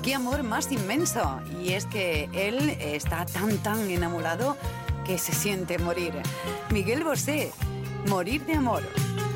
qué amor más inmenso. Y es que él está tan enamorado que se siente morir. Miguel Bosé, Morir de amor.